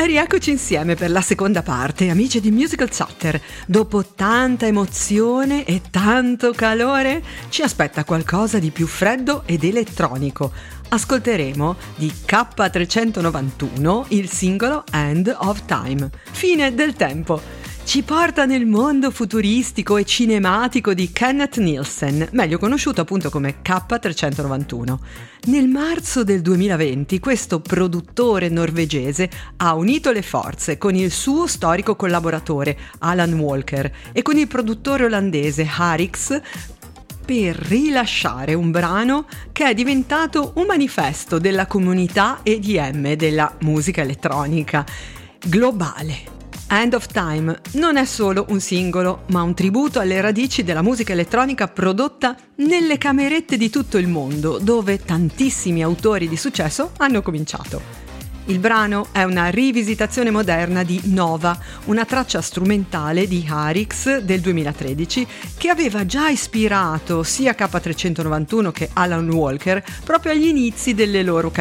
E rieccoci insieme per la seconda parte, amici di Musical Chatter. Dopo tanta emozione e tanto calore, ci aspetta qualcosa di più freddo ed elettronico. Ascolteremo di K391 il singolo End of Time, fine del tempo. Ci porta nel mondo futuristico e cinematico di Kenneth Nielsen, meglio conosciuto appunto come K391. Nel marzo del 2020 questo produttore norvegese ha unito le forze con il suo storico collaboratore Alan Walker e con il produttore olandese Harix per rilasciare un brano che è diventato un manifesto della comunità EDM della musica elettronica globale. End of Time non è solo un singolo, ma un tributo alle radici della musica elettronica prodotta nelle camerette di tutto il mondo, dove tantissimi autori di successo hanno cominciato. Il brano è una rivisitazione moderna di Nova, una traccia strumentale di Harix del 2013 che aveva già ispirato sia K391 che Alan Walker proprio agli inizi delle loro